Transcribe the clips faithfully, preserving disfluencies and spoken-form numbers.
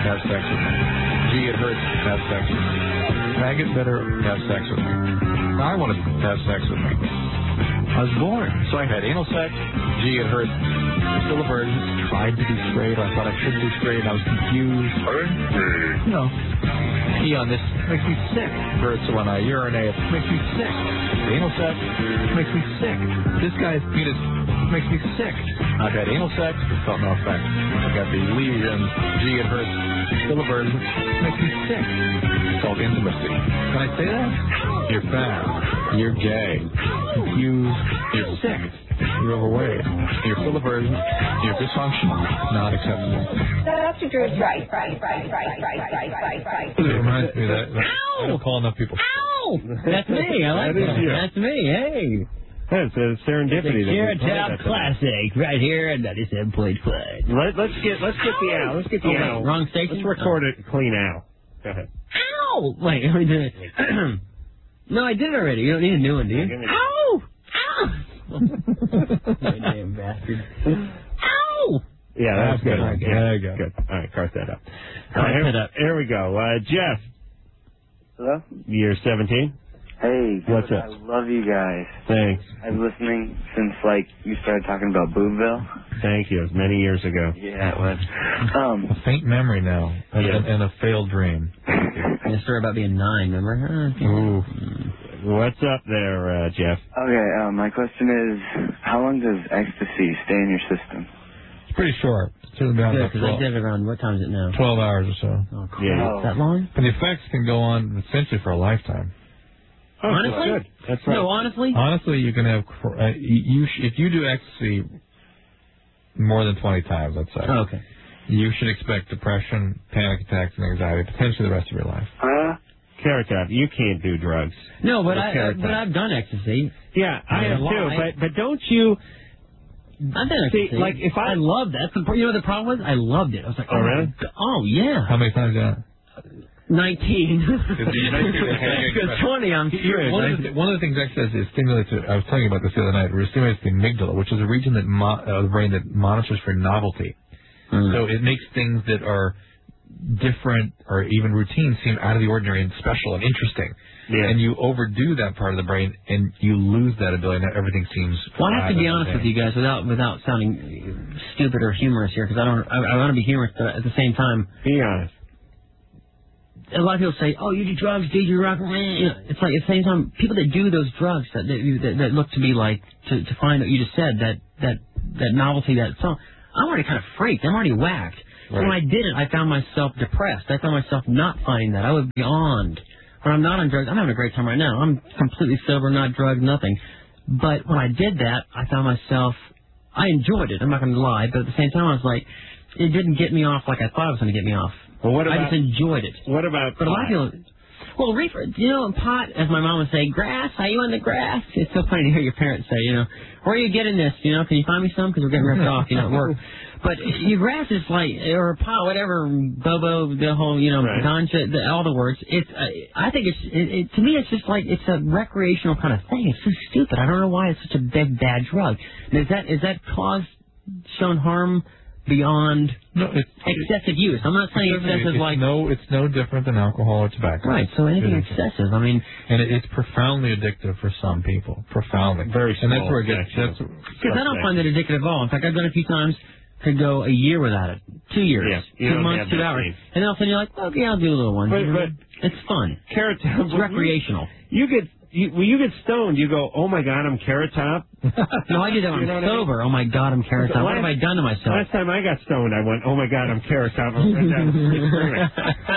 have sex with me. Gee, it hurts, have sex with me. Faggot better have sex with me. I wanted to have sex with me. I was born, so I had anal sex. Gee, it hurts. I'm still a virgin. Tried to be straight. I thought I shouldn't be straight. I was confused. No. Pee on this makes me sick. Hurts when I urinate. Makes me sick. Anal sex makes me sick. This guy's penis makes me sick. I've had anal sex. It felt no effect. I got the lesion. Gee, it hurts. Still a virgin. Makes me sick. It's called intimacy. Can I say that? You're fat. You're gay. Confused. You're sick. You're overweight. You're full of virgin. You're dysfunctional. Not acceptable. Doctor Drew's right, right, right, right, right, right, right, right. It reminds me that, that I don't call enough people. Ow! That's me. I like that. That is you. That's me. Hey. That's a serendipity. It's a Carrot Top Classic right here at ninety-seven point five. Let, let's get let's get the owl. Let's get the oh, owl. Wait, wrong station. Let's record it clean owl. Go ahead. Ow! Wait, let me do it. No, I did it already. You don't need a new one, do you? Ow! Ow! You damn bastard. Ow! Yeah, that's good. Right, yeah, there you go. Good. All right, cart that up. All right, here, it up. here we go. Uh, Jeff. Hello? You're seventeen? Hey, what's up? I love you guys. Thanks. I've been listening since, like, you started talking about Boobville. Thank you. It was many years ago. Yeah, it was. Um, a faint memory now, and, yeah. and, and a failed dream. The story about being nine, remember? Ooh. What's up there, uh, Jeff? Okay, uh, my question is, how long does ecstasy stay in your system? It's pretty short. It's really been Good, because I did it around, what time is it now? twelve hours or so. Oh, cool. Yeah. Is that long? And the effects can go on essentially for a lifetime. Oh, honestly? That's good. That's right. No, honestly? Honestly, you can have, uh, you sh- if you do ecstasy more than twenty times, let's say, oh, okay. you should expect depression, panic attacks, and anxiety, potentially the rest of your life. Uh, Carrot Top, you can't do drugs. No, but, Or I, Carrot but Top. I've done ecstasy. Yeah, I I have lie. too. But but don't you? I've done See, ecstasy. like, if I- I loved that. You know what the problem was? I loved it. I was like, Oh, oh, really? my God. Oh, yeah. How many times did that? nineteen. Because Because twenty, I'm screwed. One of, the, one of the things exercise is stimulates. I was telling you about this the other night. It stimulates the amygdala, which is a region that mo- uh, the brain that monitors for novelty. Mm. So it makes things that are different or even routine seem out of the ordinary and special and interesting. Yeah. And you overdo that part of the brain, and you lose that ability. Now everything seems. Well, I have to be flat honest and with you guys without without sounding stupid or humorous here, because I don't. I, I want to be humorous, but at the same time, Be honest. a lot of people say, "Oh, you do drugs, dude, you rock." You know, it's like at the same time, people that do those drugs that that, that, that look to be like to to find what you just said, that that that novelty, that song. I'm already kind of freaked. I'm already whacked. So Right. when I did it, I found myself depressed. I found myself not finding that. I was beyond. When I'm not on drugs, I'm having a great time right now. I'm completely sober, not drugged, nothing. But when I did that, I found myself, I enjoyed it. I'm not going to lie, but at the same time, I was like, it didn't get me off like I thought it was going to get me off. Well, what I about? just enjoyed it. What about? But a lot of pot? people, well, reefer, you know, pot, as my mom would say, grass, are you on the grass? It's so funny to hear your parents say, you know, where are you getting this? You know, can you find me some? Because we're getting ripped off, you know, at work. But your grass is like, or pot, whatever, bobo, the whole, you know, Right. ganja, the, all the words. It's, uh, I think it's, it, it, to me, it's just like, it's a recreational kind of thing. It's so stupid. I don't know why it's such a big, bad drug. And is that, is that cause shown harm beyond No, it's, excessive use? I'm not saying it's, excessive it's like... no, it's no different than alcohol or tobacco. Right, so anything It is. excessive, I mean... And it, it's profoundly addictive for some people. Profoundly. Very And that's small where it gets. section. That's, Because I don't find it addictive at all. In fact, I've done it a few times, could go a year without it. Two years. Yeah, you two don't months, have two that hours. need. And then all of a sudden you're like, okay, I'll do a little one. But- You know? but- it's fun. Carrot Top. It's recreational. You get you, when you get stoned, you go, oh my God, I'm Carrot Top. No, I do that when You know I'm what I mean? sober. Oh my God, I'm Carrot Top. What have I done to myself? Last time I got stoned, I went, oh my God, I'm Carrot Top. I went down the street screaming.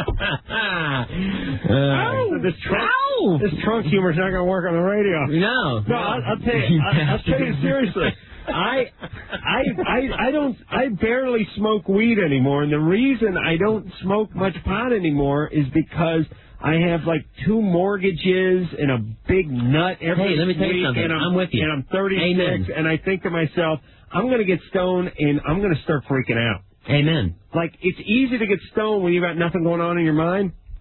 uh, This trunk, Ow! this trunk humor's not going to work on the radio. No. No, I'll, I'll tell you. I'll, I'll tell you seriously. I, I, I, I don't. I barely smoke weed anymore, and the reason I don't smoke much pot anymore is because I have like two mortgages and a big nut every Hey, let me tell you week, something. and I'm, I'm with you. And I'm thirty-six, Amen. and I think to myself, I'm going to get stoned, and I'm going to start freaking out. Amen. Like, it's easy to get stoned when you got nothing going on in your mind.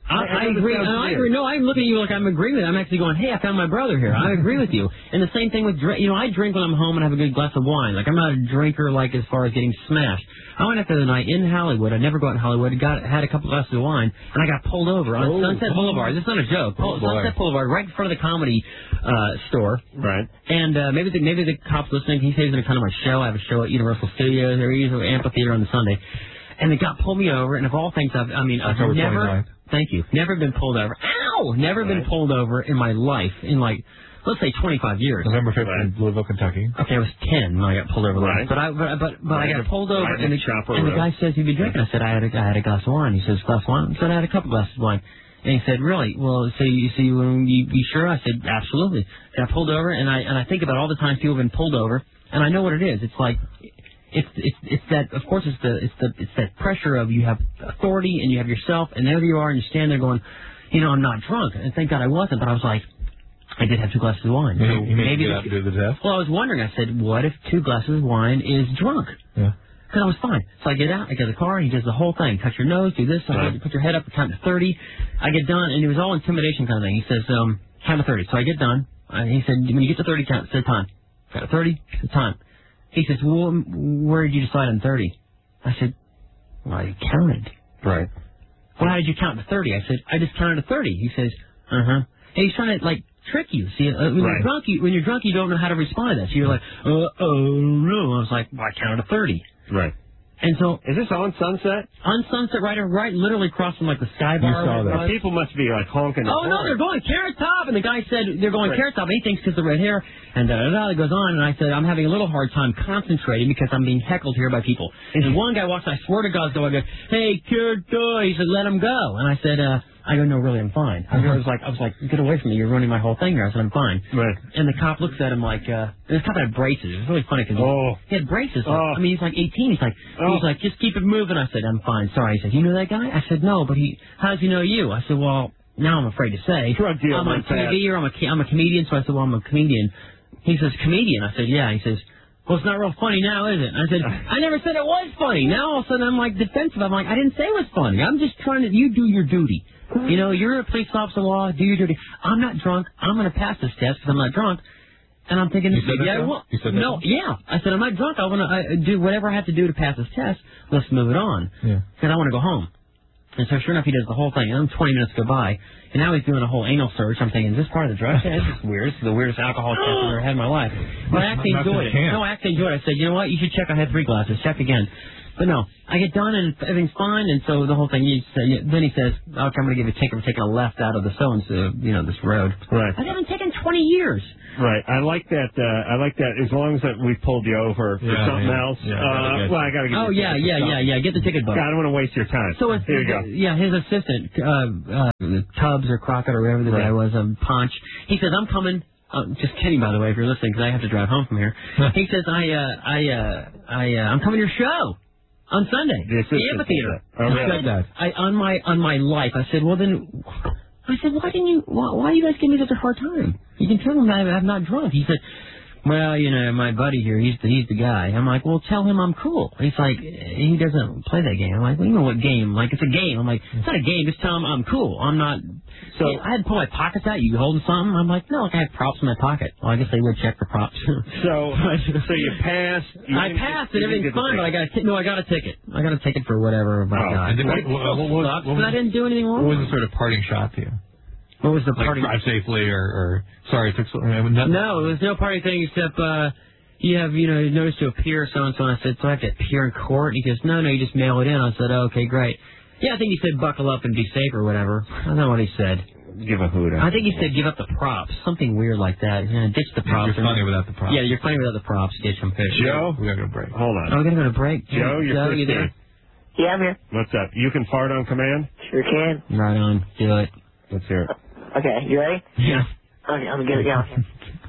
I, I agree. I agree. No, I'm looking at you like I'm agreeing with you. I'm actually going, hey, I found my brother here. I agree with you. And the same thing with drink. You know, I drink when I'm home and have a good glass of wine. Like, I'm not a drinker, like, as far as getting smashed. I went out the other night in Hollywood. I never go out in Hollywood. Got had a couple glasses of wine, and I got pulled over on oh, Sunset Boulevard. This is not a joke. Oh, Sunset Boulevard, right in front of the Comedy uh, store. Right. And uh, maybe the, maybe the cop's listening. He says he's going to come to my show. I have a show at Universal Studios or Universal Amphitheater on the Sunday. And the cop pulled me over, and of all things, I've, I mean, I've October never, twenty-ninth. Thank you, never been pulled over. Ow! Never right. been pulled over in my life in like, let's say twenty-five years. November fifth in Louisville, Kentucky. Okay, I was ten when I got pulled over. Right. But I, but but, but right. I got pulled over, right. and, the, and the guy says, "You've been drinking." I said, "I had a, I had a glass of wine." He says, "Glass of wine?" I said, "I had a couple glasses of wine." And he said, "Really? Well, so you see, so you, you, you sure?" I said, "Absolutely." Got pulled over, and I and I think about all the times people have been pulled over, and I know what it is. It's like. It's it's it's that of course it's the it's the it's that pressure of you have authority and you have yourself and there you are and you stand there going, you know, I'm not drunk, and thank God I wasn't, but I was like, I did have two glasses of wine. Yeah, so you maybe get out to do the test. Well, I was wondering. I said, what if two glasses of wine is drunk? Yeah. Because I was fine. So I get out, I get in the car, and he does the whole thing. Touch your nose, do this, right. Put your head up, count to thirty. I get done, and it was all intimidation kind of thing. He says, um, count to thirty. So I get done. Uh, he said, when you get to thirty, count, say time. Count to thirty, say time. He says, well, where did you decide on thirty? I said, well, I counted. Right. Well, how did you count to thirty? I said, I just counted to thirty. He says, uh-huh. And he's trying to, like, trick you. See, uh, when, right. you're drunk, you, when you're drunk, you don't know how to respond to that. So you're like, uh-oh, no. I was like, well, I counted to thirty. Right. And so... Is this on Sunset? On Sunset, right, right literally crossing, like, the sky bar. You saw that. People must be, like, honking. Oh, no, they're going Carrot Top. And the guy said they're going right. Carrot Top. And he thinks because the red hair. And da-da-da, it goes on. And I said, I'm having a little hard time concentrating because I'm being heckled here by people. And one guy walks, I swear to God, so I go, hey, Carrot Top. He said, let him go. And I said, uh... I go, no, really, I'm fine. I was like, I was like, get away from me. You're ruining my whole thing here. I said, I'm fine. Right. And the cop looks at him like, uh, the cop had braces. It was really funny because oh. he had braces. Oh. I mean, he's like eighteen. He's like, oh. he's like, just keep it moving. I said, I'm fine. Sorry. He said, you know that guy? I said, no, but he, how does he know you? I said, well, now I'm afraid to say. Drug deal, I'm on T V or I'm a, I'm a comedian. So I said, well, I'm a comedian. He says, comedian. I said, yeah. He says, well, it's not real funny now, is it? I said, I never said it was funny. Now all of a sudden I'm like defensive. I'm like, I didn't say it was funny. I'm just trying to, you do your duty. You know, you're a police officer law, do your duty. I'm not drunk. I'm going to pass this test because I'm not drunk. And I'm thinking, you said yeah, that well, you said no, that yeah. I said, I'm not drunk. I want to do whatever I have to do to pass this test. Let's move it on. Yeah. Because I want to go home. And so sure enough, he does the whole thing. And then twenty minutes go by. And now he's doing a whole anal search. I'm thinking, is this part of the drug test? This is weird. This is the weirdest alcohol test I've ever had in my life. But I actually enjoyed it. No, I actually enjoyed it. I said, you know what? You should check. I had three glasses. Check again. But no, I get done and everything's fine, and so the whole thing. You say, then he says, "Okay, I'm going to give you a ticket for taking a left out of the so and so, you know, this road." Right. I haven't taken twenty years. Right. I like that. Uh, I like that. As long as that we pulled you over for yeah, something yeah. else. Yeah, uh, well, I got to get. Oh yeah, yeah, yeah, yeah. Get the ticket book. God, I don't want to waste your time. So it's, here you go. Yeah, his assistant, uh, uh, Tubbs or Crockett or whatever the right. guy was, um, Ponch. He says, "I'm coming." Uh, just kidding, by the way, if you're listening, because I have to drive home from here. He says, "I, uh, I, uh, I, uh, I'm coming to your show." On Sunday, the, the amphitheater. Oh, I said that. I, on my on my life, I said, well then, I said, why didn't you? Why, why do you guys give me such a hard time? You can tell him that I'm not drunk. He said, well, you know, my buddy here, he's the, he's the guy. I'm like, well, tell him I'm cool. He's like, he doesn't play that game. I'm like, well, you know what game? Like, it's a game. I'm like, it's not a game. Just tell him I'm cool. I'm not. So I had to pull my pockets out. You holding something? I'm like, no, I have props in my pocket. Well, I guess they would check for props. so, so you passed. You I passed and everything's fine, but I got a t- no, I got a ticket. I got a ticket for whatever. About oh, God. What, what, what, what, what was, I didn't do anything wrong. What was the sort of parting shot to you? What was the like party? Drive safely, or, or sorry, took so, I mean, no, there was no party thing except uh, you have you know notice to appear so and so. And I said, so I have to appear in court. And he goes, no, no, you just mail it in. I said, oh, okay, great. Yeah, I think he said buckle up and be safe or whatever. I don't know what he said. Give a hoot. I think he said give up the props, something weird like that. Yeah, ditch the props. You're funny without the props. Yeah, you're funny without the props. Ditch them. Joe, we gotta go to break. Hold on. Oh, we're gonna go to break. Joe, you're Joe, first you there? Yeah, I'm here. What's up? You can fart on command? Sure can. Right on. Do it. Let's hear it. Okay, you ready? Yeah. Okay, I'm gonna get it going.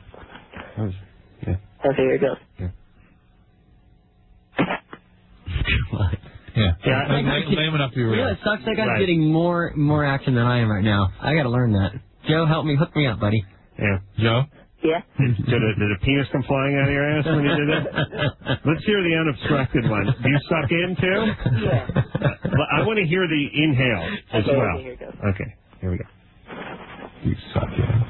Yeah. Okay, here it goes. Yeah. Yeah. Yeah. Lame, lame enough to be real. Yeah, it sucks. That guy's right. getting more more action than I am right now. I got to learn that. Joe, help me, hook me up, buddy. Yeah. Joe. Yeah. Did, did, a, did a penis come flying out of your ass when you did it? Let's hear the unobstructed one. Do you suck in, too? Yeah. Uh, I want to hear the inhale as Okay, well. okay, here it goes. Okay, here we go. You suck in.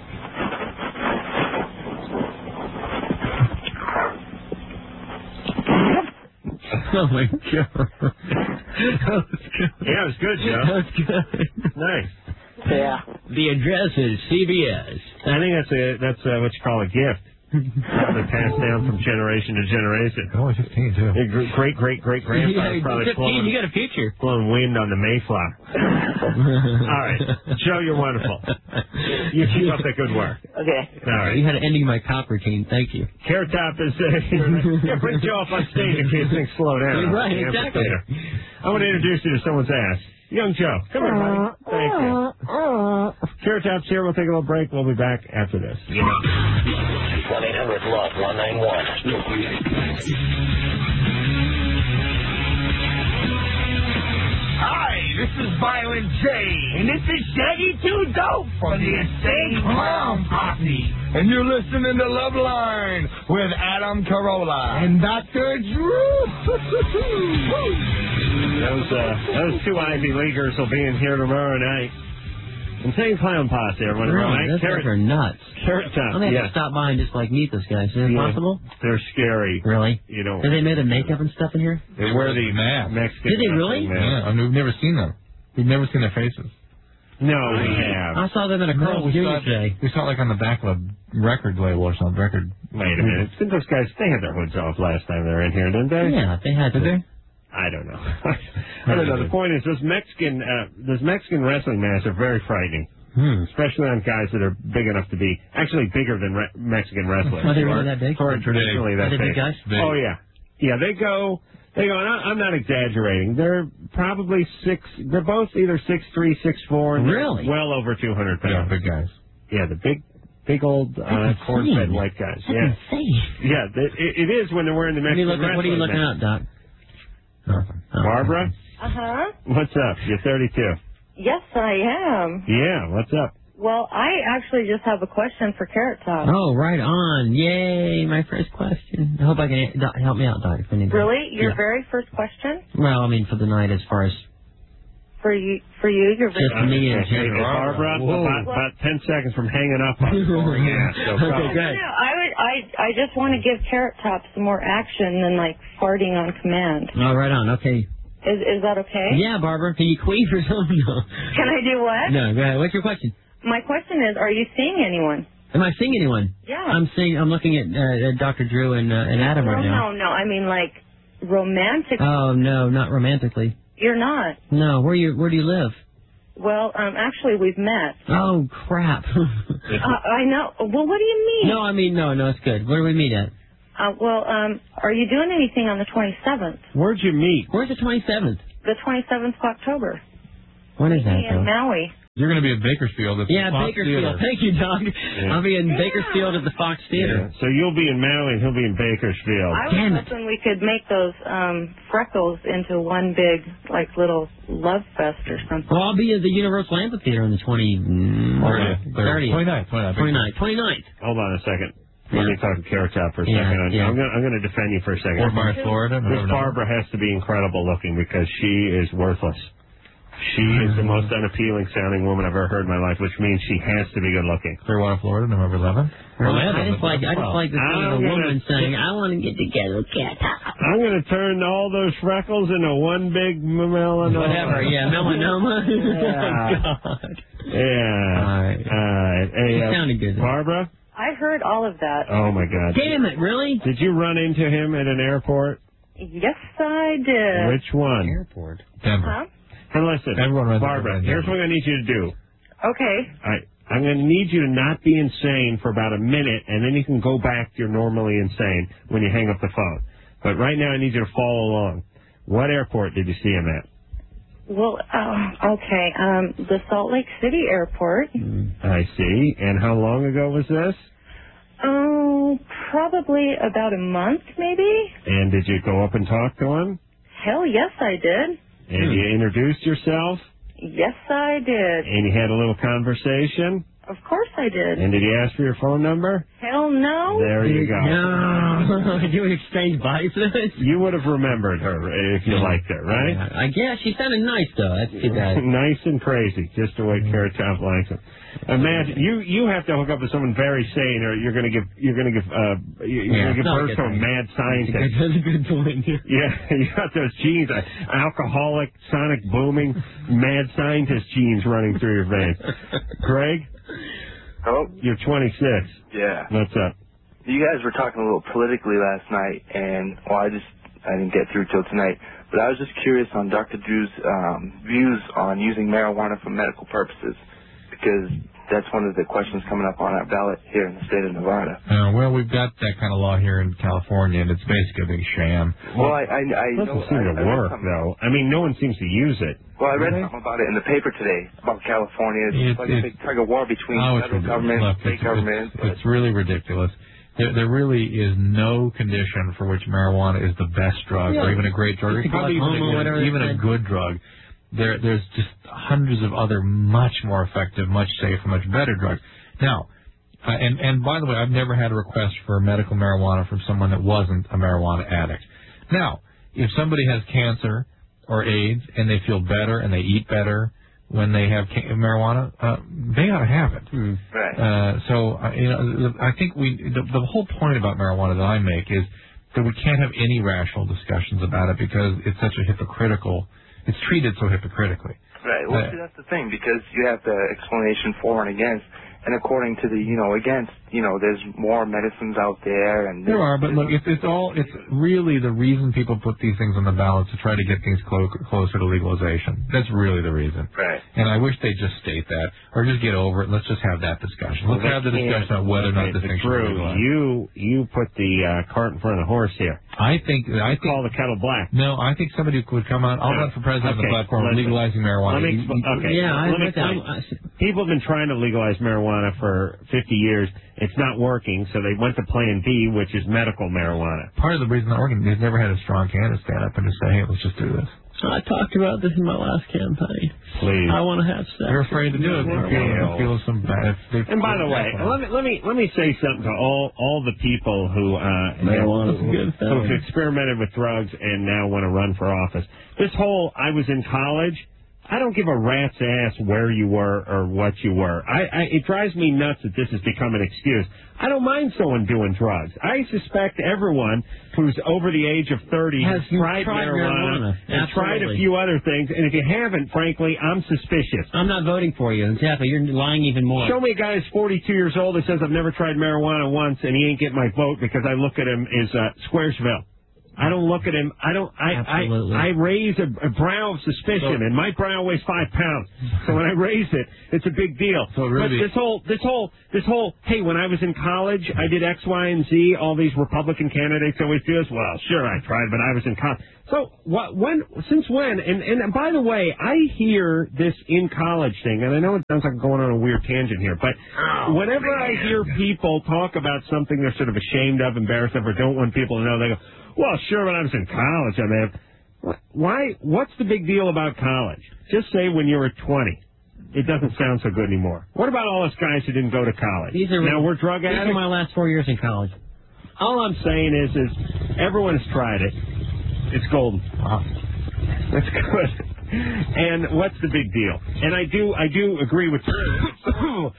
Oh, my God. That was good. Yeah, it was good, Joe. That was good. Nice. Yeah. The address is C B S. I think that's a that's uh, what you call a gift. Probably passed down from generation to generation. Only fifteen, too. Your gr- great, great, great grandfather Yeah, probably fifteen, blowing, you got a future. blowing wind on the Mayflower. All right, Joe, you're wonderful. You keep up that good work. Okay. All right. You had an ending my cop routine. Thank you. Carrot Top is uh, yeah, bring Joe up on stage in case things slow down. You're right, The exactly. amphitheater. I want to introduce you to someone's ass. Young Joe. Come here, buddy. Thank you. Carrot Top's here. We'll take a little break. We'll be back after this. one eight hundred love one nine one. Hi, this is Violent J, and this is Shaggy Two Dope from the Insane Clown Posse. And you're listening to Love Line with Adam Carolla and Doctor Drew. Those, uh, those two Ivy Leaguers will be in here tomorrow night. Insane Clown Posse, everyone. Tomorrow night. Those guys are nuts. Carrot Top, I'm going to yeah. have to stop by and just, like, meet those guys. Is it Yeah. possible? They're scary. Really? You know, Have they made the makeup and stuff in here? they wear the Mask. Mexican. Did they really? wrestling mask. Yeah, I mean, we've never seen them. We've never seen their faces. No, we have. I saw them at a No, Carl's we Junior saw, today. we saw it like on the back of a record label or something. Record. Wait a minute. Didn't those guys, they had their hoods off last time they were in here, didn't they? Yeah, they had to. Did they? I don't know. I don't know. The point is, those Mexican, uh, those Mexican wrestling masks are very frightening. Hmm. Especially on guys that are big enough to be actually bigger than re- Mexican wrestlers. Are they really that big? Or traditionally Are that they big big. guys? Big. Oh yeah, yeah. They go, they go. And I, I'm not exaggerating. They're probably six. They're both either six three, six four. And Really? well over two hundred Yeah, pounds. big guys. Yeah, the big, big old uh, That's corn-fed insane. white guys. That's Yeah, insane. yeah. It, it is when they're wearing the What are you Mexican looking, what are you wrestling looking mask. at, Doc? Nothing. Oh, Barbara, Uh-huh. what's up? You're thirty-two. Yes, I am. Yeah, what's up? Well, I actually just have a question for Carrot Top. Oh, right on. Yay, my first question. I hope I can Doc, help me out, Doc. If I need to. Really? Your Yeah. very first question? Well, I mean, for the night as far as For you, for you, your very just me and Okay, hey, Jake. Barbara, Whoa. about, about ten seconds from hanging up on the boring ass. So go. Okay, good. No, I would, I, I just want to give Carrot Top some more action than like farting on command. Oh, right on. Okay. Is, is that okay? Yeah, Barbara. Can you queef or something? No. Can I do what? No, go ahead. What's your question? My question is, are you seeing anyone? Am I seeing anyone? Yeah. I'm seeing. I'm looking at, uh, at Doctor Drew and, uh, and Adam no, right now. no, no. I mean, like, romantic. Oh no, not romantically. You're not. No. Where you? Where do you live? Well, um, actually, we've met. Oh crap. Uh, I know. Well, what do you mean? No, I mean no, no. It's good. Where do we meet at? Uh, well, um, are you doing anything on the twenty-seventh? Where'd you meet? Where's the twenty-seventh? The twenty-seventh of October. When is that? In though? Maui. You're going to be in Bakersfield at the Yeah, Fox Bakersfield. Theater. Thank you, Doc. I'll be in Yeah. Bakersfield at the Fox Theater. Yeah. So you'll be in Maui and he'll be in Bakersfield. I was Damn it. hoping we could make those um, freckles into one big, like, little love fest or something. Well, I'll be at the Universal Amphitheater on the twentieth. thirtieth. twenty-ninth. twenty-ninth. twenty-ninth. twenty-ninth. Hold on a second. Let Yeah. me talk to Carrot Top for a Yeah, second. yeah. I'm going I'm to defend you for a second. Fort Myers, Florida. Miss Barbara has to be incredible looking because she is worthless. She is the most unappealing sounding woman I've ever heard in my life, which means she has to be good looking. Clearwater, Florida, November eleventh. I just like I just like the sound of a I'm gonna- woman saying, "I want to get together with Cat." I'm going to turn all those freckles into one big melanoma. Whatever, yeah, melanoma. Yeah. Oh, God. Yeah. All right. All right. Hey, It uh, sounded good. Barbara? I heard all of that. Oh, my God. Damn it! Really? Did you run into him at an airport? Yes, I did. Which one? Airport. Denver. Huh? And listen, Everyone runs Barbara, into here's Denver. what I need you to do. Okay. I, I'm going to need you to not be insane for about a minute, and then you can go back to you're normally insane when you hang up the phone. But right now I need you to follow along. What airport did you see him at? Well, uh, okay. Um, the Salt Lake City Airport. I see. And how long ago was this? Oh, probably about a month, maybe. And did you go up and talk to him? Hell, yes, I did. And you introduced yourself? Yes, I did. And you had a little conversation? Of course I did. And did he ask for your phone number? Hell no. There you go. No. You would exchange body fluids? You would have remembered her if you liked her, right? Yeah, I guess. She sounded nice, though. That's too bad. Nice and crazy, just the way Carrot Top likes it. Imagine you you have to hook up with someone very sane, or you're gonna give you're gonna give uh you're Yeah, gonna give birth to a mad scientist. That's a good point. Yeah, you got those genes, uh, alcoholic, sonic booming, mad scientist genes running through your veins. Greg? Hello? You're twenty-six. Yeah. What's up? You guys were talking a little politically last night, and, well, I just, I didn't get through till tonight, but I was just curious on Doctor Drew's um, views on using marijuana for medical purposes, because that's one of the questions coming up on our ballot here in the state of Nevada. Uh, well, we've got that kind of law here in California, and it's basically a big sham. Well, I, I, I It doesn't know, seem I, to I work, read though. I mean, no one seems to use it. Well, I read Really? something about it in the paper today about California. It's, It's- like a it's- big tug of war between Oh, it's federal ridiculous. government Look, and state it's, government. It's, it's really ridiculous. There, there really is no condition for which marijuana is the best drug, Yeah. or even a great drug, or It's probably like even, homo, a, whatever even they a said. good drug. There, there's just hundreds of other much more effective, much safer, much better drugs. Now, uh, and and by the way, I've never had a request for medical marijuana from someone that wasn't a marijuana addict. Now, if somebody has cancer or AIDS and they feel better and they eat better when they have ca- marijuana, uh, they ought to have it. Right. Uh, so, uh, you know, I think we the, the whole point about marijuana that I make is that we can't have any rational discussions about it because it's such a hypocritical. It's treated so hypocritically. Right. Well, Uh, see, that's the thing, because you have the explanation for and against, and according to the, you know, against, you know, there's more medicines out there, and There are, but look, it's, it's all, it's really the reason people put these things on the ballot to try to get things clo- closer to legalization. That's really the reason. Right. And I wish they'd just state that, or just get over it. Let's just have that discussion. Let's Well, have the they can't. discussion on whether or not this Okay, thing should be Drew, legalized. you you put the uh, cart in front of the horse here. I think, I think, Call the kettle black. no, I think somebody would come out, I'll run for president on the Okay, platform of listen. legalizing marijuana. Let me You- expl- you- okay. Yeah, I Let me admit that. explain. I'm- I- People have been trying to legalize marijuana for fifty years. It's not working, so they went to Plan B, which is medical marijuana. Part of the reason that Oregon, they've never had a strong candidate stand up and just say, hey, let's just do this. I talked about this in my last campaign. Please. I want to have sex. They're afraid to do it. They feel, they feel some bad. They, And by the way, let me let me let me say something to all all the people who uh, Marijuana's who, a good thing. who've experimented with drugs and now want to run for office. This whole I was in college. I don't give a rat's ass where you were or what you were. I, I it drives me nuts that this has become an excuse. I don't mind someone doing drugs. I suspect everyone who's over the age of thirty Has has tried, tried marijuana, marijuana. and tried a Absolutely. few other things. And if you haven't, frankly, I'm suspicious. I'm not voting for you. Exactly. You're lying even more. Show me a guy who's forty-two years old that says I've never tried marijuana once and he ain't get my vote because I look at him as uh, Squaresville. I don't look at him. I don't. I Absolutely. I, I raise a, a brow of suspicion, So- and my brow weighs five pounds. So when I raise it, it's a big deal. So really- but this whole, this whole, this whole. Hey, when I was in college, I did X, Y, and Z. All these Republican candidates always do this. Well, sure, I tried, but I was in college. So what? When? Since when? And and by the way, I hear this in college thing, and I know it sounds like I'm going on a weird tangent here, but whenever I hear people talk about something they're sort of ashamed of, embarrassed of, or don't want people to know, they go, well, sure, when I was in college, I may have. Why? What's the big deal about college? Just say when you were twenty. It doesn't sound so good anymore. What about all those guys who didn't go to college? These are, now we're drug these addicts. are my last four years in college. All I'm saying is, is everyone has tried it. It's golden. That's good. And what's the big deal? And I do, I do agree with. that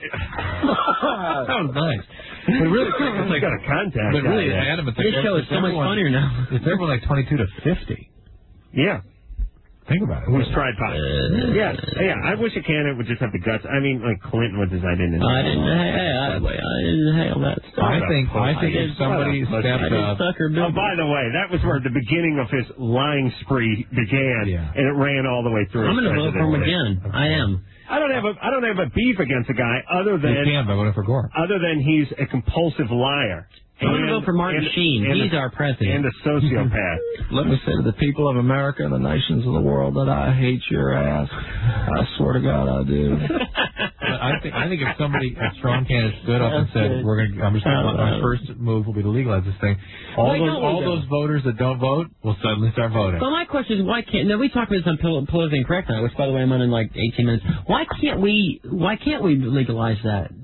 was nice. But really, it's like got a contact. But really, guy there. Adam, it's This like, show is it's so much everyone- funnier now. It's everyone like twenty-two to fifty. Yeah. Think about it. Who's tried pot? yeah, yeah. I wish a candidate would just have the guts. I mean, like Clinton was decided in. I didn't. Hey, I, I didn't hail that stuff. I think, I think I if did- somebody what a- stepped I did up, sucker Oh, business. by the way, that was where the beginning of his lying spree began, Yeah. and it ran all the way through. I'm going to vote for him presidency. again. I am. I don't have a I don't have a beef against the guy other you than can by voting for Gore. other than he's a compulsive liar. I'm going to And- vote for Martin and- Sheen. and He's a, our president. and a sociopath. Let me say to the people of America and the nations of the world that I hate your ass. I swear to God I do. But I think I think if somebody, a strong candidate, stood up and said, "We're going, to I'm just gonna, my first move will be to legalize this thing," all Why those don't we, all though? those voters that don't vote will suddenly start voting. So my question is, why can't? Now we talked about this on pol- politically incorrect now, which by the way I'm on in like eighteen minutes. Why can't we? Why can't we legalize that?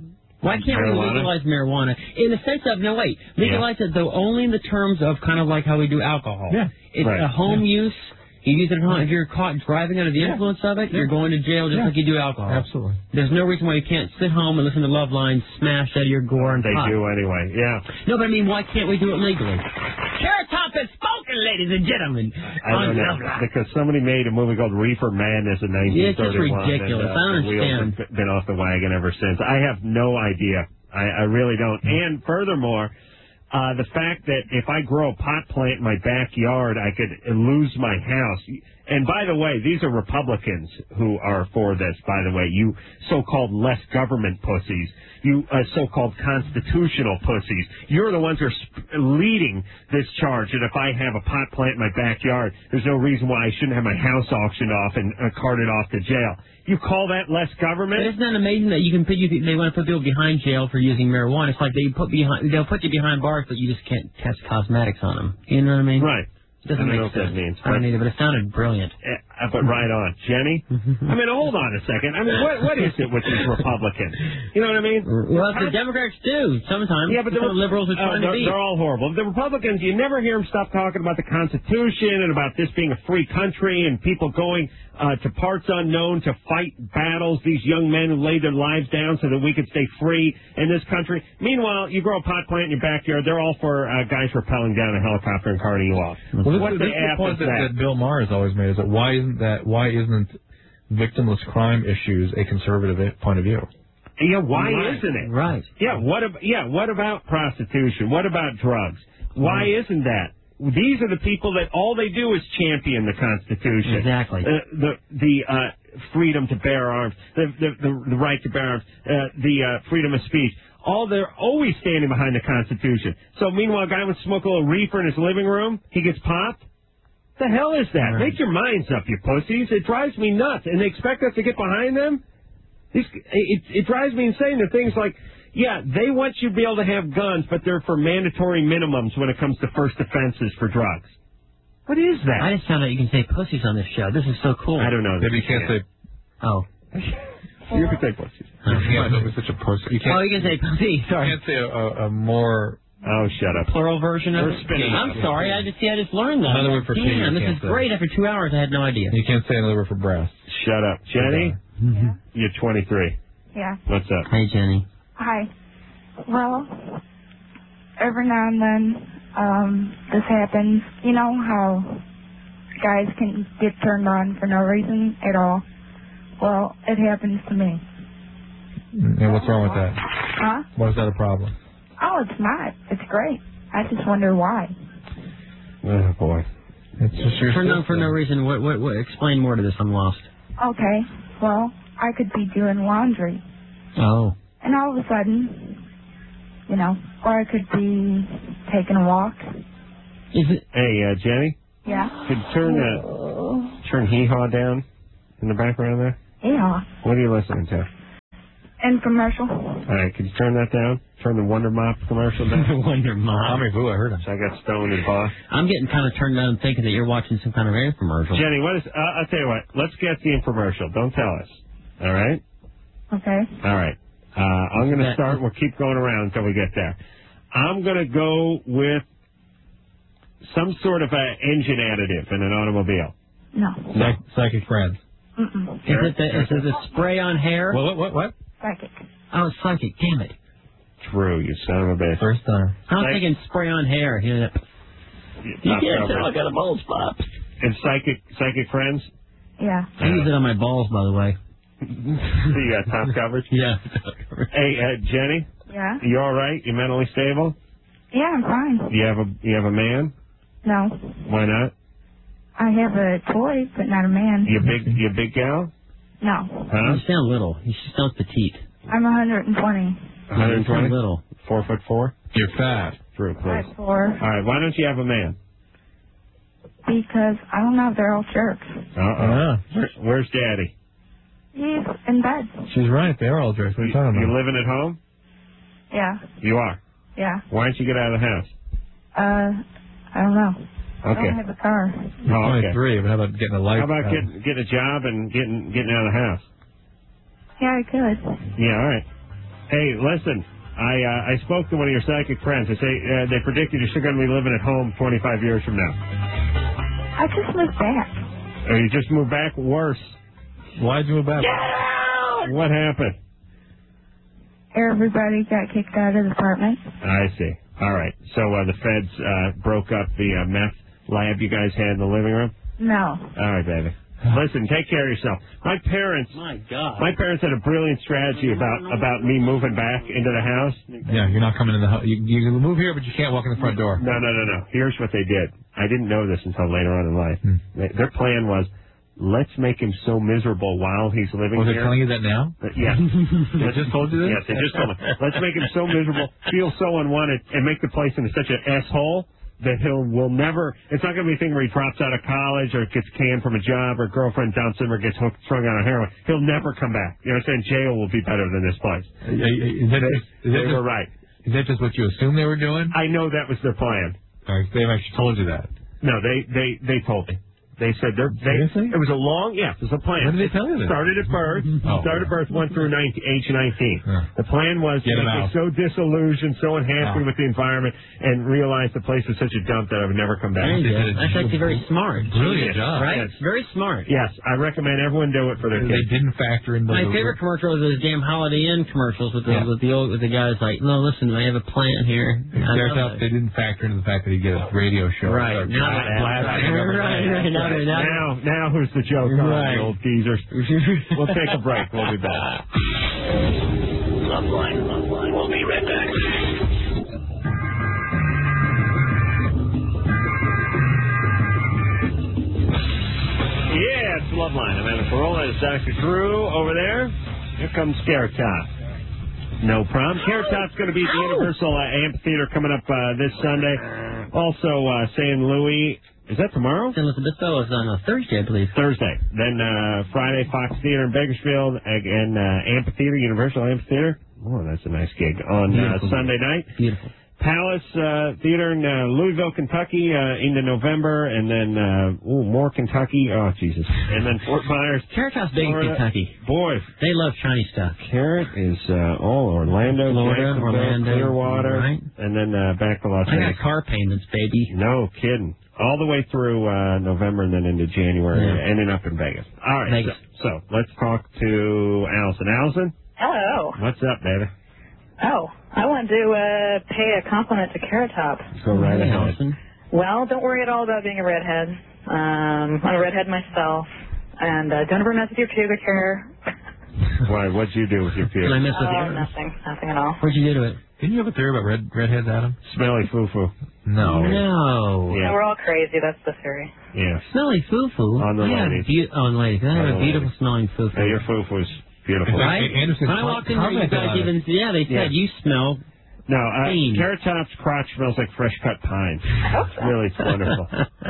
Why can't marijuana? we legalize marijuana in the sense of, no, wait, legalize yeah. it, though, only in the terms of kind of like how we do alcohol. Yeah. It's right. a home yeah. use. You use it at home. If you're caught driving under the yeah. influence of it, yeah. you're going to jail just yeah. like you do alcohol. Absolutely. There's no reason why you can't sit home and listen to Love Lines smashed out of your gore and They pot. do anyway, yeah. No, but I mean, why can't we do it legally? Carrot Top is spoken, ladies and gentlemen. I don't know, because somebody made a movie called Reefer Madness in nineteen thirty-one. It's just ridiculous. And, uh, I don't the wheels understand. have been off the wagon ever since. I have no idea. I, I really don't. And furthermore, uh, the fact that if I grow a pot plant in my backyard, I could lose my house. And by the way, these are Republicans who are for this, by the way. You so-called less government pussies. You uh, so-called constitutional pussies. You're the ones who are sp- leading this charge that if I have a pot plant in my backyard, there's no reason why I shouldn't have my house auctioned off and uh, carted off to jail. You call that less government? But isn't that amazing that you can put you? They want to put people behind jail for using marijuana. It's like they put behind they'll put you behind bars, but you just can't test cosmetics on them. You know what I mean? Right. It doesn't I don't make know what sense. that means. I don't either, but it sounded brilliant. Uh, but right on. Jenny? I mean, hold on a second. I mean, what what is it with these Republicans? You know what I mean? Well, the Democrats do sometimes. Yeah, but the liberals are trying uh, to be. They're all horrible. The Republicans, you never hear them stop talking about the Constitution and about this being a free country and people going uh, to parts unknown to fight battles, these young men who laid their lives down so that we could stay free in this country. Meanwhile, you grow a pot plant in your backyard, they're all for uh, guys rappelling down a helicopter and carting you off. Well, What's this, the this is the point that, that? that Bill Maher has always made, is that why isn't that why isn't victimless crime issues a conservative point of view? Yeah, why right. isn't it? Right. Yeah, what ab- yeah, what about prostitution? What about drugs? Why mm. isn't that? These are the people that all they do is champion the Constitution. Exactly. Uh, the the uh, freedom to bear arms, the the, the, the right to bear arms, uh, the uh, freedom of speech. All they're always standing behind the Constitution. So meanwhile, a guy would smoke a little reefer in his living room, he gets popped. The hell is that? Right. Make your minds up, you pussies. It drives me nuts. And they expect us to get behind them? These, it, it drives me insane. The things like, yeah, they want you to be able to have guns, but they're for mandatory minimums when it comes to first offenses for drugs. What is that? I just found out you can say pussies on this show. This is so cool. I don't know. Maybe you can't say... Oh. You can say pussies. You can't say such a pussy. You can't, oh, you can say pussy. Sorry. You can't say a, a, a more... Oh, shut up. Plural version of it? I'm sorry. I just see. I just learned that. Another word for pee. Damn, this is say. great. After two hours, I had no idea. You can't say another word for breast. Shut up. Jenny? Yeah. You're twenty-three. Yeah. What's up? Hey, Jenny. Hi. Well, every now and then, um, this happens. You know how guys can get turned on for no reason at all? Well, it happens to me. And what's wrong with that? Huh? Why is that a problem? Oh, it's not. It's great. I just wonder why. Oh, boy. It's just your for no for system. no reason. What, what what? Explain more to this. I'm lost. Okay. Well, I could be doing laundry, Oh. and all of a sudden, you know, or I could be taking a walk. Is it? Hey, uh, Jenny? Yeah. Could you turn the turn Hee Haw down in the background there? Yeah. What are you listening to? Infomercial. All right, could you turn that down? Turn the Wonder Mop commercial down. Wonder Mom. Tommy Boo, I heard him. So I got stoned and boss. I'm getting kind of turned on thinking that you're watching some kind of infomercial. Jenny, what is? Uh, I'll tell you what. Let's get the infomercial. Don't tell us. All right. Okay. All right. Uh, I'm going to start. We'll keep going around until we get there. I'm going to go with some sort of a engine additive in an automobile. No. Psych- psychic friends. Mm-mm. Is it the is it the spray on hair? What? What? What? What? Psychic. Oh, it's psychic. Damn it. True, you son of a bitch. First time. I was Psych- thinking spray on hair. You, know, you Top can't tell I coverage. got a bald spot. And psychic, psychic friends. Yeah. I use it on my balls, by the way. You got top coverage. Yeah. Hey, uh, Jenny, Yeah. you all right? You mentally stable? Yeah, I'm fine. You have a you have a man? No. Why not? I have a toy, but not a man. You big you big gal? No. Huh? You sound little. You sound petite. I'm one hundred twenty. one You sound twenty? little. Four foot four? You're fat. True, please. Five four. All right, why don't you have a man? Because I don't know, they're all jerks. Uh-oh. Yeah. Where, where's Daddy? He's in bed. She's right. They're all jerks. What are you talking You about? living at home? Yeah. You are. Yeah. Why don't you get out of the house? Uh, I don't know. I Okay. don't have a car. You're Oh, okay. twenty-three, but how about getting a life? How about uh, getting getting a job and getting getting out of the house? Yeah, I could. Yeah, all right. Hey, listen. I uh, I spoke to one of your psychic friends. They say uh, they predicted you're still going to be living at home twenty-five years from now. I just moved back. Or you just moved back? Worse. Why'd you move back? What happened? Everybody got kicked out of the apartment. I see. All right. So uh, the feds uh, broke up the uh, meth lab you guys had in the living room? No. All right, baby. Listen, take care of yourself. My parents, My God. my parents had a brilliant strategy about about me moving back into the house. Yeah, you're not coming in the house. You, you can move here, but you can't walk in the front door. No, no, no, no. Here's what they did. I didn't know this until later on in life. Hmm. They- Their plan was, let's make him so miserable while he's living Was they here. telling you that now? But yes. They just told you this? Yes, they just told me. Let's make him so miserable, feel so unwanted, and make the place into such an asshole that he'll will never. It's not going to be a thing where he drops out of college or gets canned from a job or girlfriend dumps him or gets hooked, strung out on heroin. He'll never come back. You understand? Jail will be better than this place. Is that, They, just, is they that were just, right. is that just what you assumed they were doing? I know that was their plan. Or they've actually told you that. No, they they they told me. They said they're, they. Seriously? It was a long, yes, it was a plan. When did they tell you that? Started at birth. Oh. Started at birth, went through nineteen, age nineteen. Yeah. The plan was Get to him make me out. so disillusioned, so unhappy Oh. with the environment, and realize the place was such a dump that I would never come back. There you They go. did a That's actually very smart. Brilliant job. Right? Yes. Very smart. Yes, I recommend everyone do it for their They kids. didn't factor in the... My favorite commercial was those damn Holiday Inn commercials with the Yeah. with the old with the guys like, no, listen, I have a plant here. I There's love out, it. they didn't factor into the fact that he'd get a radio show. Right. Start Now, blasting right, everybody. right, right. Now, they're- now, Now, now, who's the joke on, Right. you old geezers? We'll take a break. We'll be back. Loveline, Loveline. We'll be right back. Yeah, it's Loveline. I'm Adam Carolla. It's Doctor Drew over there. Here comes Carrot Top. No problem. Carrot Top's going to be at the Universal uh, Amphitheater coming up uh, this Sunday. Also, uh, Saint Louis. Is that tomorrow? Saint Elizabeth is on a Thursday, I believe. Thursday. Then uh, Friday, Fox Theater in Bakersfield. Again, uh, Amphitheater, Universal Amphitheater. Oh, that's a nice gig. On uh, Sunday night. Beautiful. Palace uh, Theater in uh, Louisville, Kentucky, uh, into November, and then uh, ooh, more Kentucky. Oh, Jesus! And then Fort Myers. Carrot Top's big in Florida. Kentucky. Boy, They love Chinese stuff. Carrot is uh, all Orlando, Florida, Jacksonville, Orlando, Clearwater, right. and then uh, back to Las I Vegas. got car payments, baby. No kidding. All the way through uh, November and then into January, Yeah. ending up in Vegas. All right, Vegas. So, so let's talk to Allison. Allison, Hello. what's up, baby? Oh, I wanted to uh, pay a compliment to Carrot Top. Go right Hey, ahead. Allison. Well, don't worry at all about being a redhead. Um, I'm a redhead myself. And uh, don't ever mess with your pubic hair. Why? What'd you do with your Did I pubes? mess with Oh, you? nothing. Nothing at all. What'd you do to it? Didn't you have a theory about red redheads, Adam? Smelly foo-foo. No. No. Yeah. No, we're all crazy. That's the theory. Yeah. Smelly foo-foo. On the I have ladies. Be- on ladies. I have On a the beautiful ladies. smelling foo-foo. Hey, your foo-foo's beautiful. Right? Anderson When I walked in there, you commented guys on it. even, yeah, they said, Yeah. you smell No, uh, clean. Carrot Top's crotch smells like fresh cut pine. I hope so. Really, it's wonderful.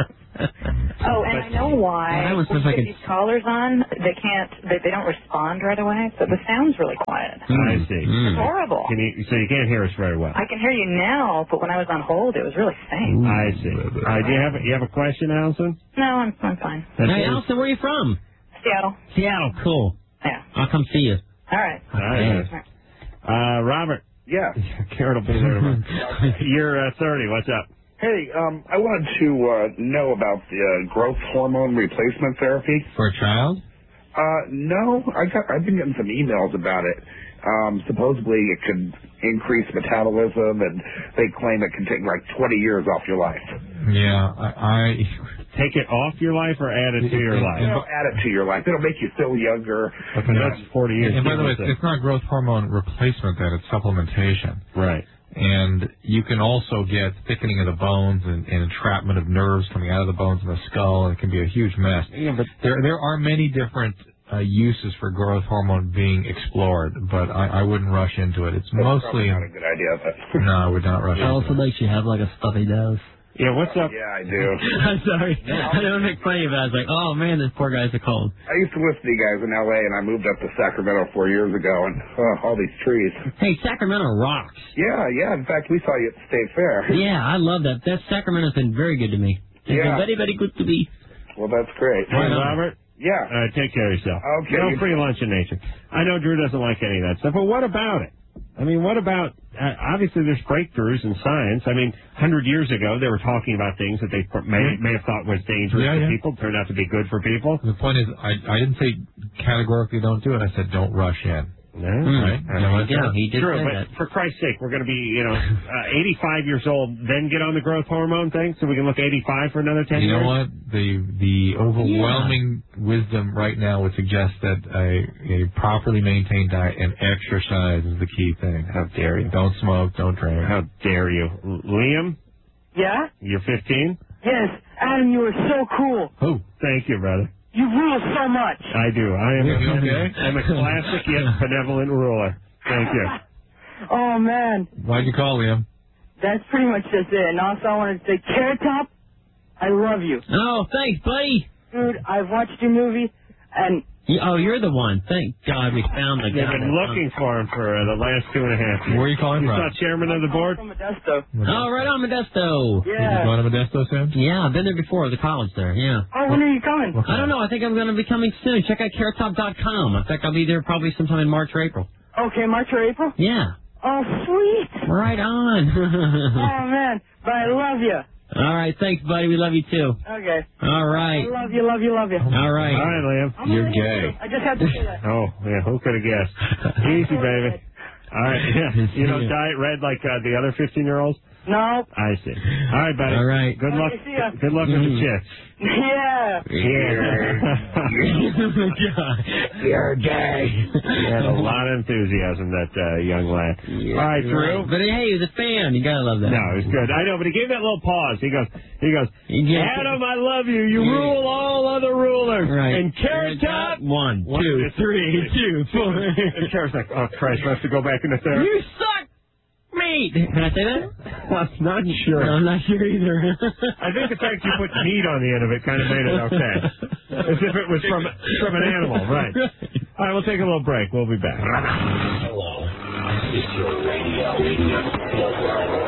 Oh, and I know why. That was When just you like get a- these callers on, they can't, they, they don't respond right away, so the sound's really quiet. I see. It's horrible. Can you, so you can't hear us very well. I can hear you now, but when I was on hold, it was really faint. I see. All right, do you have a, you have a question, Allison? No, I'm, I'm fine. That's Hey, it. Allison, where are you from? Seattle. Seattle. Cool. Yeah. I'll come see you. All right. All right. Uh, Robert. Yeah. Carrot will be there tomorrow. You're uh, thirty. What's up? Hey, um, I wanted to uh, know about the uh, growth hormone replacement therapy. For a child? Uh, no, I got. I've been getting some emails about it. Um, supposedly it could increase metabolism, and they claim it can take like twenty years off your life. Yeah, I... I Take it off your life or add it to your life? It'll add it to your life. It'll make you feel younger. Okay, that's forty years. and by the way, it's, it's not growth hormone replacement, then it's supplementation. Right. And you can also get thickening of the bones and, and entrapment of nerves coming out of the bones in the skull. It can be a huge mess. Yeah, but There there are many different uh, uses for growth hormone being explored, but I, I wouldn't rush into it. It's That's mostly... probably not a good idea, but No, I would not rush It into also it. makes you have like a stuffy nose. yeah, what's up? yeah, I do. I'm sorry. I don't make funny about it. I was like, oh man, this poor guy's a cold. I used to listen to you guys in L A, and I moved up to Sacramento four years ago, and uh, all these trees. Hey, Sacramento rocks. Yeah, yeah. In fact, we saw you at the State Fair. Yeah, I love that. That Sacramento's been very good to me. It's Yeah. been very, very good to me. Well, that's great. Hey, Robert. Yeah. All right, take care of yourself. Okay. No free lunch in nature. I know Drew doesn't like any of that stuff, but what about it? I mean, what about, uh, obviously there's breakthroughs in science. I mean, one hundred years ago, they were talking about things that they may, may have thought was dangerous yeah, for yeah. people, turned out to be good for people. The point is, I, I didn't say categorically don't do it. I said don't rush in. No, right? I mean, yeah, he did True, say but that. for Christ's sake, we're going to be, you know, uh, eighty-five years old, then get on the growth hormone thing, so we can look eighty-five for another ten you years. know what? The the overwhelming yeah. wisdom right now would suggest that a, a properly maintained diet and exercise is the key thing. How dare you? Don't smoke, don't drink. How dare you? L- Liam? Yeah? You're fifteen? Yes. Adam, you are so cool. Oh, thank you, brother. You rule so much. I do. I am You a, okay? I'm a classic yet benevolent ruler. Thank you. Oh, man. Why'd you call, Liam? That's pretty much just it. And also, I wanted to say, Carrot Top, I love you. Oh, thanks, buddy. Dude, I've watched your movie, and... Oh, you're the one. Thank God we found the guy. They've been looking for him for uh, the last two and a half years. Where are you calling He's from? not chairman of the board? From Modesto. Oh, right on Modesto. Yeah. Did you go to Modesto, Sam? Yeah, I've been there before, the college there, yeah. Oh, when are you coming? I don't know. I think I'm going to be coming soon. Check out carrot top dot com. In fact, I'll be there probably sometime in March or April. Okay, March or April? Yeah. Oh, sweet. Right on. Oh, man. But I love you. All right. Thanks, buddy. We love you, too. Okay. All right. I love you, love you, love you. All right. All right, Liam. I'm You're gonna- gay. I just had to say that. Oh, yeah. Who could have guessed? Easy, baby. All right. Yeah. You don't diet red like uh, the other fifteen-year-olds? No. I see. All right, buddy. All right. Good luck. Okay, see ya. Good luck with the chicks. Yeah. You're gay. He had a lot of enthusiasm, that uh, young lad. Yeah, All right, Drew. But hey, he was a fan. You gotta love that. No, it was good. I know, but he gave that little pause. He goes, he goes, Yeah. Adam, I love you. You rule all other rulers. Right. And Carrot Top, One, One, two, two, three, two, four. and Carrot's like, oh, Christ, I have to go back into therapy. You suck meat. Can I say that? I'm not sure. No, I'm not sure either. I think the fact you put meat on the end of it kind of made it okay. As if it was from from an animal, right. All right, we'll take a little break. We'll be back. Hello. This is your radio.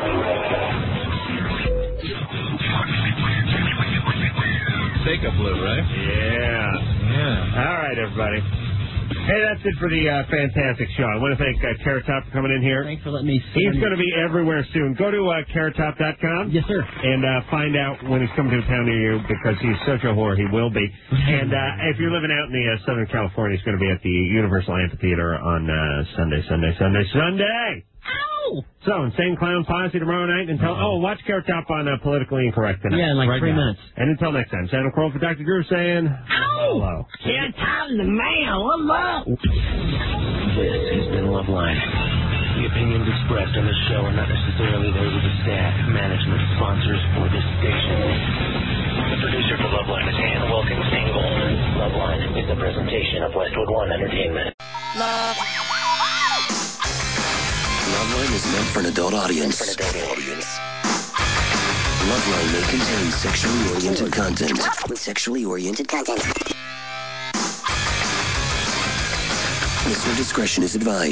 Shake-up blue, right? Yeah. Yeah. All right, everybody. Hey, that's it for the uh, fantastic show. I want to thank uh, Carrot Top for coming in here. Thanks for letting me see. He's going to be everywhere soon. Go to uh, carrot top dot com. Yes, sir. And uh, find out when he's coming to a town near you, because he's such a whore. He will be. And uh, if you're living out in the uh, Southern California, he's going to be at the Universal Amphitheater on uh, Sunday, Sunday, Sunday, Sunday. Ow! So, Insane Clown Posse tomorrow night. Until oh, watch Carrot Top on uh, Politically Incorrect tonight. Yeah, in like right three now. minutes. And until next time, Santa Crow for Doctor Drew saying hello. Carrot top the man. Hello. This has been Loveline. The opinions expressed on this show are not necessarily those of the staff, management, sponsors, or this station. The producer for Loveline is Ann Wilkins Engel. Loveline is a presentation of Westwood One Entertainment. Love. Loveline is meant for an adult audience. For an adult audience. Loveline may contain sexually oriented content. Sexually oriented content. Listener discretion is advised.